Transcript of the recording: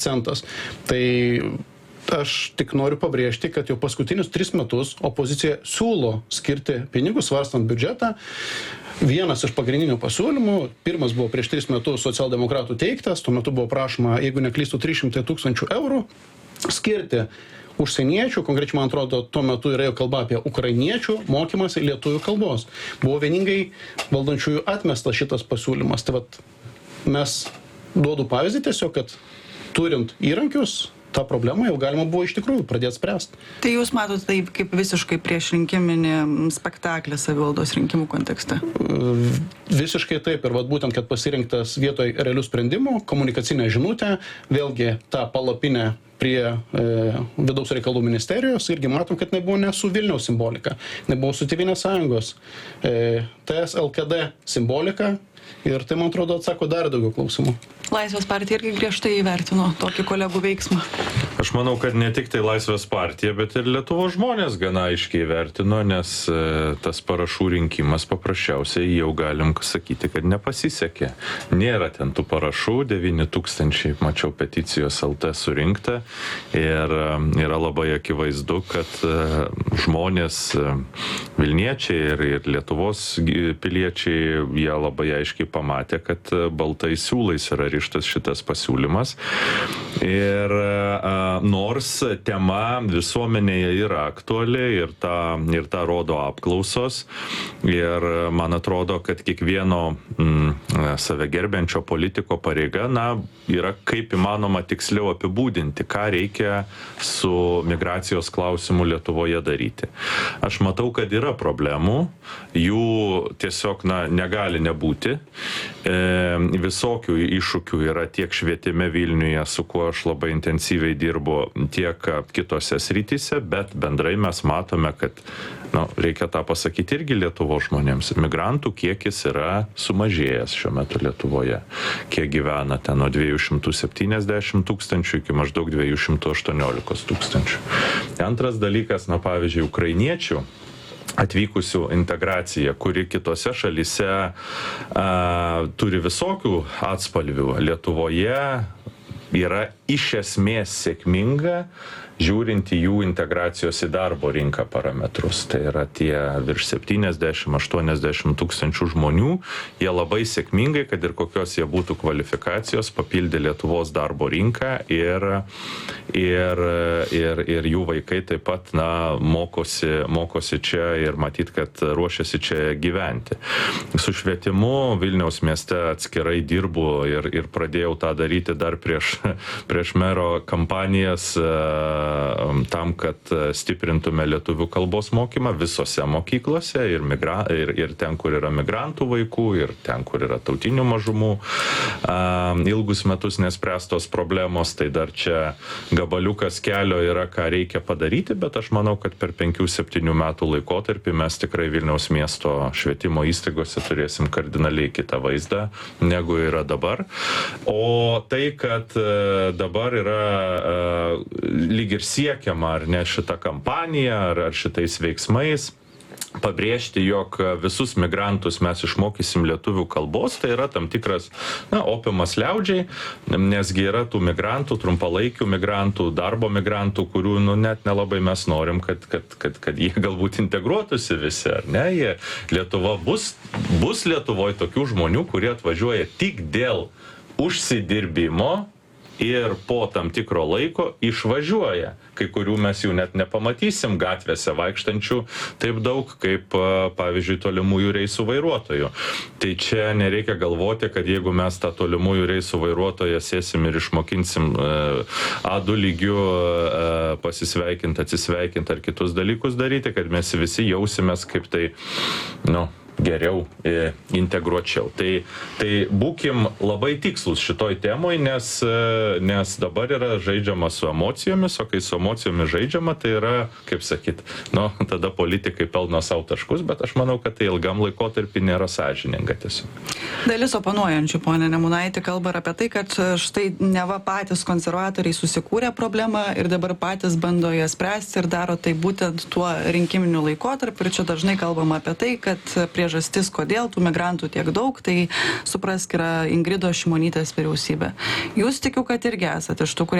centas. Tai aš tik noriu pabrėžti, kad jau paskutinius 3 metus opozicija siūlo skirti pinigus, svarstant biudžetą. Vienas iš pagrindinių pasiūlymų, pirmas buvo prieš 3 metus socialdemokratų teiktas, tuo metu buvo prašoma, jeigu neklystu, 300 000 eurų skirti užsieniečių, konkrečiai man atrodo, tuo metu yra kalba apie ukrainiečių mokymąsi lietuvių kalbos. Buvo vieningai valdančiųjų atmestas šitas pasiūlymas. Tai vat mes duodu pavyzdį tiesiog, kad turint įrankius, tą problemą jau galima buvo iš tikrųjų pradėti spręsti. Tai jūs matote tai kaip visiškai priešrinkiminį spektaklį savivaldos rinkimų kontekste? Visiškai taip. Ir vat būtent, kad pasirinktas vietoj realių sprendimų, komunikacinė žinutė, vėlgi tą palapinę prie vidaus reikalų ministerijos, irgi matom, kad nebuvo ne su Vilniaus simbolika, nebuvo su Tėvynės sąjungos, TS LKD simbolika. Ir tai, man atrodo, atsako dar daugiau klausimų. Laisvės partija irgi griežtai įvertino tokį kolegų veiksmą. Aš manau, kad ne tik tai Laisvės partija, bet ir Lietuvos žmonės gana aiškiai vertino, nes tas parašų rinkimas paprasčiausiai jau galim sakyti, kad nepasisekė. Nėra ten tų parašų, 9000, mačiau, peticijos LT surinkta ir yra labai akivaizdu, kad žmonės, Vilniečiai ir Lietuvos piliečiai, jie labai aiškiai pamatė, kad baltai siūlais yra rištas šitas pasiūlymas. Ir nors tema visuomenėje yra aktuali ir tą rodo apklausos. Ir man atrodo, kad kiekvieno save gerbiančio politiko pareiga, yra kaip įmanoma tiksliau apibūdinti, ką reikia su migracijos klausimu Lietuvoje daryti. Aš matau, kad yra problemų, jų tiesiog negali nebūti. Visokių iššūkių yra tiek švietime Vilniuje, su kuo aš labai intensyviai dirbu, tiek kitose srityse, bet bendrai mes matome, kad reikia tą pasakyti irgi Lietuvos žmonėms. Migrantų kiekis yra sumažėjęs šiuo metu Lietuvoje. Kiek gyvena ten nuo 270 000 iki maždaug 218 000. Antras dalykas, pavyzdžiui, ukrainiečių atvykusių integracija, kuri kitose šalyse turi visokių atspalvių. Lietuvoje yra iš esmės sėkminga, žiūrint į jų integracijos į darbo rinką parametrus. Tai yra tie virš 70-80 tūkstančių žmonių. Jie labai sėkmingai, kad ir kokios jie būtų kvalifikacijos, papildė Lietuvos darbo rinką ir jų vaikai taip pat mokosi čia ir matyt, kad ruošiasi čia gyventi. Su švietimu Vilniaus mieste atskirai dirbu ir pradėjau tą daryti dar prieš mero kampanijas tam, kad stiprintume lietuvių kalbos mokymą visose mokyklose ir ten, kur yra migrantų vaikų, ir ten, kur yra tautinių mažumų. Ilgus metus nespręstos problemos, tai dar čia gabaliukas kelio yra, ką reikia padaryti, bet aš manau, kad per 5-7 metų laikotarpį mes tikrai Vilniaus miesto švietimo įstaigose turėsim kardinaliai kitą vaizdą, negu yra dabar. O tai, kad dabar yra lyg ir siekiama, ar ne, šitą kampaniją, ar šitais veiksmais pabrėžti, jog visus migrantus mes išmokysim lietuvių kalbos, tai yra tam tikras opiumas liaudžiai, nesgi yra tų migrantų, trumpalaikių migrantų, darbo migrantų, kurių net nelabai mes norim, kad jie galbūt integruotųsi visi, ar ne? Lietuva bus Lietuvoje tokių žmonių, kurie atvažiuoja tik dėl užsidirbimo ir po tam tikro laiko išvažiuoja. Kai kurių mes jų net nepamatysim gatvėse vaikštančių taip daug, kaip, pavyzdžiui, tolimųjų reisų vairuotojų. Tai čia nereikia galvoti, kad jeigu mes tą tolimųjų reisų vairuotoją sėsim ir išmokinsim A2 lygių pasisveikinti, atsisveikinti ar kitus dalykus daryti, kad mes visi jausimės kaip tai, geriau integruočiau. Tai būkim labai tikslus šitoj temoj, nes dabar yra žaidžiama su emocijomis, o kai su emocijomis žaidžiama, tai yra, kaip sakyt, tada politikai pelno savo taškus, bet aš manau, kad tai ilgam laikotarpį nėra sąžininga tiesiog. Dalis oponuojančių, ponė Nemunaitė, kalba apie tai, kad štai neva patys konservatoriai susikūrė problemą ir dabar patys bando ją spręsti ir daro tai būtent tuo rinkiminiu laikotarpiu. Ir čia dažnai kalbama apie tai, kad prieš priežastis, kodėl tų migrantų tiek daug, tai suprask, yra Ingridos Šimonytės vyriausybė. Jūs tikiu, kad irgi esate iš tų, kurie